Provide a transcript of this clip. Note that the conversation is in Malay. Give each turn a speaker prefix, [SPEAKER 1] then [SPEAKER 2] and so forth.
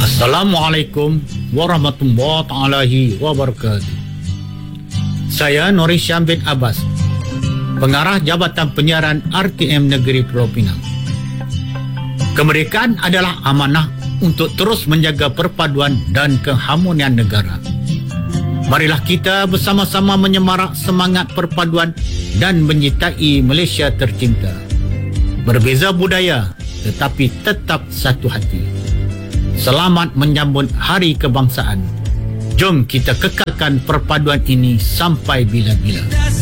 [SPEAKER 1] Assalamualaikum warahmatullahi wabarakatuh. Saya Nuri Syam bin Abbas, Pengarah Jabatan Penyiaran RTM Negeri Pulau Pinang. Kemerdekaan adalah amanah untuk terus menjaga perpaduan dan keharmonian negara. Marilah kita bersama-sama menyemarak semangat perpaduan dan menyertai Malaysia tercinta. Berbeza budaya tetapi tetap satu hati. Selamat menyambut Hari Kebangsaan. Jom kita kekalkan perpaduan ini sampai bila-bila.